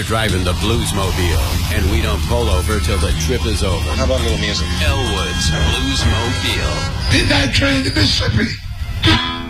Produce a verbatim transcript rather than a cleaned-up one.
driving the Bluesmobile, and we don't pull over till the trip is over. How about a little music? Elwood's Bluesmobile. Midnight train to Mississippi.